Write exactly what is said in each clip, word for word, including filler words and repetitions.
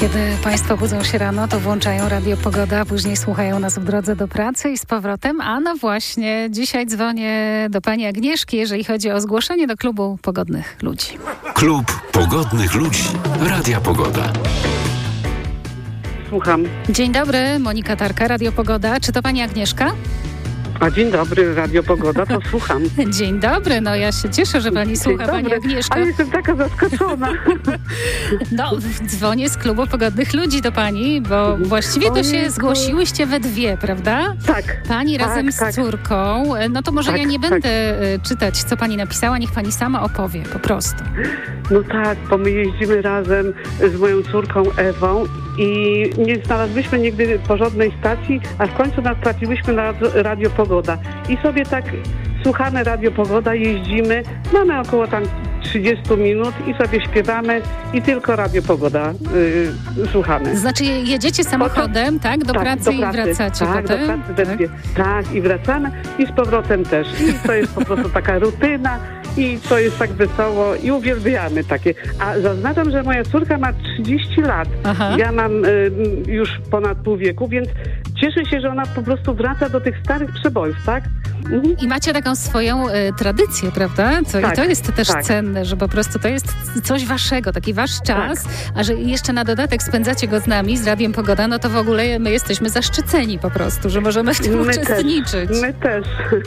Kiedy Państwo budzą się rano, to włączają Radio Pogoda, a później słuchają nas w drodze do pracy i z powrotem. A no właśnie, dzisiaj dzwonię do pani Agnieszki, jeżeli chodzi o zgłoszenie do klubu Pogodnych Ludzi. Klub Pogodnych Ludzi. Radia Pogoda. Słucham. Dzień dobry, Monika Tarka, Radio Pogoda. Czy to pani Agnieszka? A dzień dobry, Radio Pogoda, to słucham. Dzień dobry, no ja się cieszę, że pani słucha, pani Agnieszka. Ale jestem taka zaskoczona. No, dzwonię z klubu Pogodnych Ludzi do pani, bo właściwie to się zgłosiłyście we dwie, prawda? Tak. Pani tak, razem tak. z córką. No to może tak, ja nie będę tak. czytać, co pani napisała, niech pani sama opowie, po prostu. No tak, bo my jeździmy razem z moją córką Ewą i nie znalazłyśmy nigdy porządnej stacji, a w końcu natrafiłyśmy na Radio Pogoda. I sobie tak słuchamy Radio Pogoda, jeździmy, mamy około tam trzydzieści minut i sobie śpiewamy i tylko Radio Pogoda yy, słuchamy. Znaczy jedziecie samochodem, tak? Do tak, pracy do i pracy. wracacie tak, potem? Do pracy tak? Dwie. tak, i wracamy i z powrotem też. I to jest po prostu taka rutyna i to jest tak wesoło i uwielbiamy takie. A zaznaczam, że moja córka ma trzydzieści lat. Aha. Ja mam y, już ponad pół wieku, więc cieszę się, że ona po prostu wraca do tych starych przebojów, tak? Mhm. I macie taką swoją y, tradycję, prawda? Co, tak, I to jest też tak. cenne, że po prostu to jest coś waszego, taki wasz czas, tak. a że jeszcze na dodatek spędzacie go z nami, z Radiem Pogoda, no to w ogóle my jesteśmy zaszczyceni po prostu, że możemy w tym my uczestniczyć. Też, my też.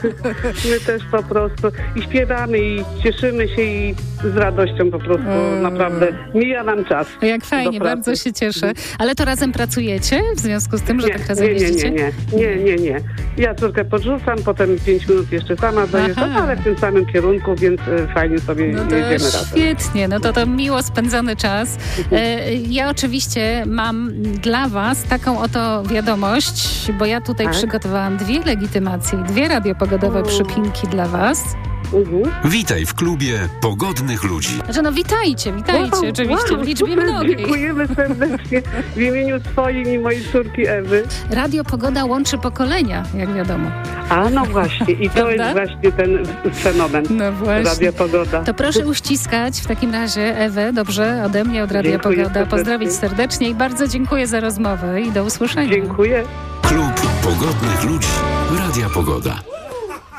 My też po prostu i śpiewamy i cieszymy się i z radością po prostu hmm. naprawdę mija nam czas. Jak fajnie, bardzo się cieszę. Ale to razem pracujecie w związku z tym, że nie, tak razem nie, nie, jeździcie? Nie, nie, nie, nie, nie. Ja córkę podrzucam, potem pięć minut jeszcze sama dojeżdżam, ale w tym samym kierunku, więc e, fajnie sobie no to jedziemy razem. Świetnie, no to to miło spędzony czas. E, ja oczywiście mam dla was taką oto wiadomość, bo ja tutaj tak? przygotowałam dwie legitymacje i dwie radiopogodowe o. przypinki dla was. Uh-huh. Witaj w klubie Pogodnych Ludzi. Znaczy, no witajcie, witajcie, wow, oczywiście, wow, w liczbie super, mnogiej. Dziękujemy serdecznie w imieniu swoim i mojej córki Ewy. Radio Pogoda łączy pokolenia, jak wiadomo. A no właśnie, i to jest właśnie ten fenomen. No właśnie. Radio Pogoda. To proszę uściskać w takim razie Ewę, dobrze, ode mnie, od Radia Dziękuję Pogoda. Serdecznie. Pozdrowić serdecznie i bardzo dziękuję za rozmowę i do usłyszenia. Dziękuję. Klub Pogodnych Ludzi. Radia Pogoda.